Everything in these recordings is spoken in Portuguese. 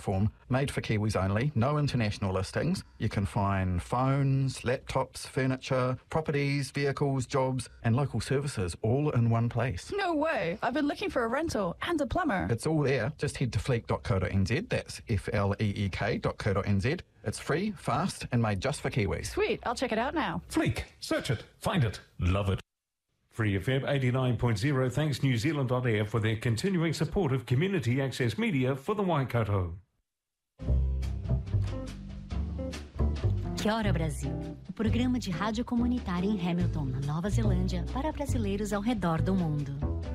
platform made for Kiwis only, no international listings. You can find phones, laptops, furniture, properties, vehicles, jobs, and local services all in one place. No way. I've been looking for a rental and a plumber. It's all there. Just head to fleek.co.nz. That's fleek.co.nz. It's free, fast, and made just for Kiwis. Sweet. I'll check it out now. Fleek. Search it. Find it. Love it. Free FM 89.0 thanks New Zealand On Air for their continuing support of community access media for the Waikato. Kia ora Brasil, o programa de rádio comunitária em Hamilton, na Nova Zelândia, para brasileiros ao redor do mundo.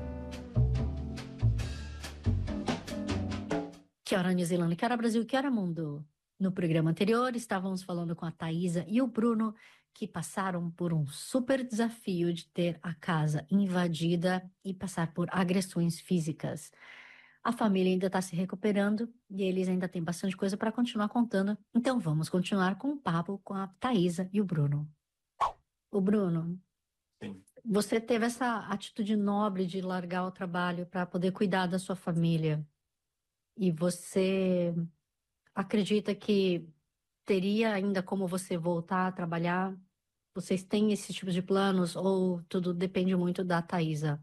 Kia ora New Zealand, kia ora Brasil, kia ora mundo. No programa anterior, estávamos falando com a Thaisa e o Bruno, que passaram por um super desafio de ter a casa invadida e passar por agressões físicas. A família ainda está se recuperando e eles ainda têm bastante coisa para continuar contando. Então vamos continuar com o papo com a Thaisa e o Bruno. O Bruno, Sim. Você teve essa atitude nobre de largar o trabalho para poder cuidar da sua família. E você acredita que teria ainda como você voltar a trabalhar? Vocês têm esse tipo de planos ou tudo depende muito da Thaisa?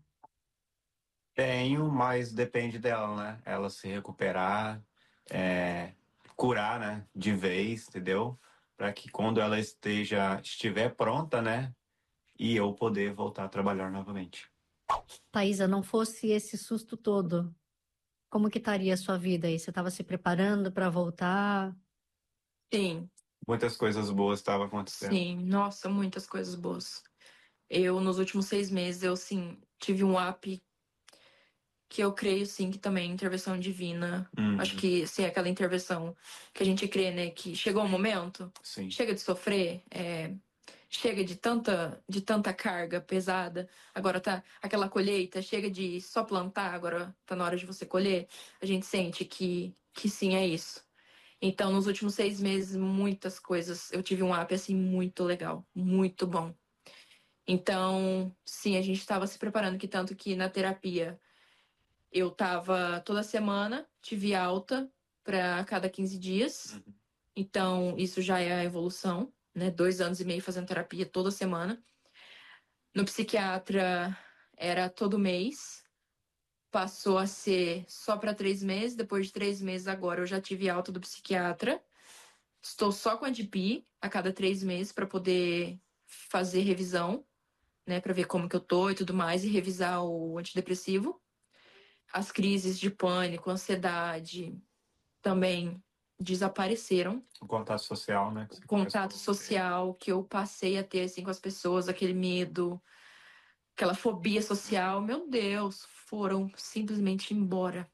Tenho, mas depende dela, né? Ela se recuperar, curar, né? De vez, entendeu? Para que quando ela estiver pronta, né? E eu poder voltar a trabalhar novamente. Thaisa, não fosse esse susto todo, como que estaria a sua vida aí? Você estava se preparando para voltar? Sim. Muitas coisas boas estavam acontecendo. Sim, nossa, muitas coisas boas. Eu, nos últimos 6 meses, eu, sim, tive um up que eu creio, sim, que também é intervenção divina. Acho que, sim, é aquela intervenção que a gente crê, né, que chegou um momento, Sim. chega de sofrer, chega de tanta carga pesada, agora tá aquela colheita, chega de só plantar, agora tá na hora de você colher. A gente sente que sim, é isso. Então, nos últimos 6 meses, muitas coisas. Eu tive um up, assim, muito legal. Muito bom. Então, sim, a gente estava se preparando, que tanto que na terapia eu tava toda semana, tive alta para cada 15 dias. Então, isso já é a evolução, né? 2 anos e meio fazendo terapia toda semana. No psiquiatra, era todo mês. Passou a ser só para 3 meses. Depois de 3 meses, agora eu já tive alta do psiquiatra. Estou só com a DP a cada 3 meses para poder fazer revisão, né? Para ver como que eu tô e tudo mais, e revisar o antidepressivo. As crises de pânico, ansiedade também desapareceram. O contato social, né? O contato social que eu passei a ter assim, com as pessoas, aquele medo, aquela fobia social, meu Deus, foram simplesmente embora.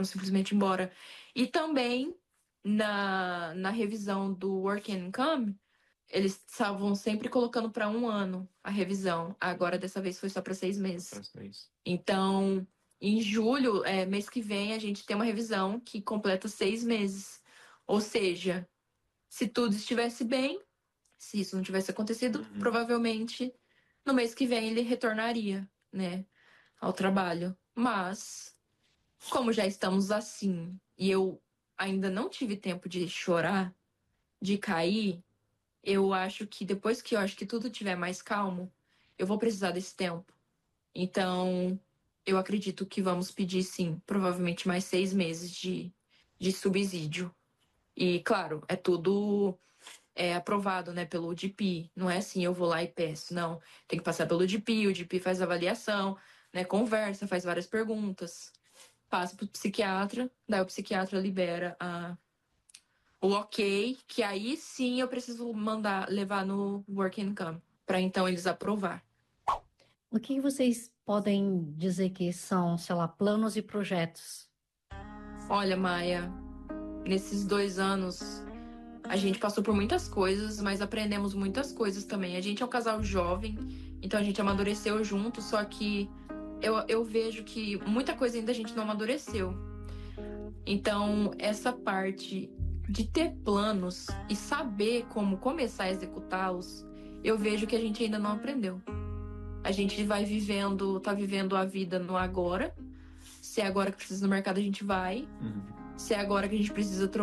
E também, na revisão do Work and Income, eles estavam sempre colocando para 1 ano a revisão. Agora, dessa vez, foi só para 6 meses. Então, em julho, mês que vem, a gente tem uma revisão que completa 6 meses. Ou seja, se tudo estivesse bem, se isso não tivesse acontecido, provavelmente no mês que vem ele retornaria, né, ao trabalho. Mas, como já estamos assim, e eu ainda não tive tempo de chorar, de cair, eu acho que depois que tudo estiver mais calmo, eu vou precisar desse tempo. Então, eu acredito que vamos pedir, sim, provavelmente mais 6 meses de subsídio. E, claro, é tudo aprovado, né, pelo DP. Não é assim, eu vou lá e peço. Não, tem que passar pelo DP, o DP faz avaliação, né, conversa, faz várias perguntas, passa pro psiquiatra, daí o psiquiatra libera o ok, que aí sim eu preciso levar no Work and Income, para então eles aprovar. O que vocês podem dizer que são, sei lá, planos e projetos? Olha, Maia, nesses 2 anos a gente passou por muitas coisas, mas aprendemos muitas coisas também. A gente é um casal jovem, então a gente amadureceu junto, só que eu vejo que muita coisa ainda a gente não amadureceu. Então, essa parte de ter planos e saber como começar a executá-los, eu vejo que a gente ainda não aprendeu. A gente tá vivendo a vida no agora. Se é agora que precisa ir no mercado, a gente vai. Se é agora que a gente precisa